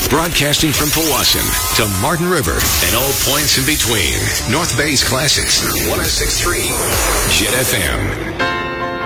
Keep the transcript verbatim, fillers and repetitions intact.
Broadcasting from Powassan to Martin River and all points in between. North Bay's Classics, one oh six point three Jet F M.